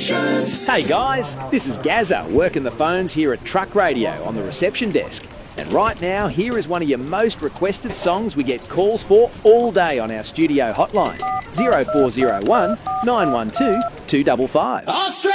Stations. Hey guys, this is Gazza working the phones here at Truck Radio on the reception desk. And right now, here is one of your most requested songs we get calls for all day on our studio hotline. 0401 912 255.